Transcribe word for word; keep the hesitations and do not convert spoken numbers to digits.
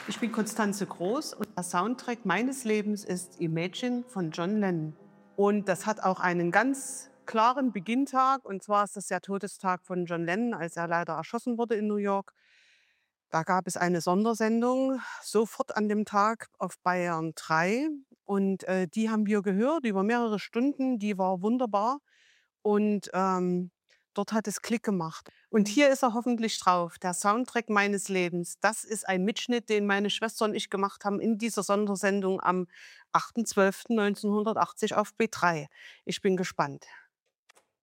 Ich bin Constanze Groß und der Soundtrack meines Lebens ist Imagine von John Lennon. Und das hat auch einen ganz klaren Beginntag. Und zwar ist das der Todestag von John Lennon, als er leider erschossen wurde in New York. Da gab es eine Sondersendung sofort an dem Tag auf Bayern drei. Und äh, die haben wir gehört über mehrere Stunden. Die war wunderbar. Und ähm, dort hat es Klick gemacht. Und hier ist er hoffentlich drauf, der Soundtrack meines Lebens. Das ist ein Mitschnitt, den meine Schwester und ich gemacht haben in dieser Sondersendung am achter zwölfter neunzehnhundertachtzig auf B drei. Ich bin gespannt.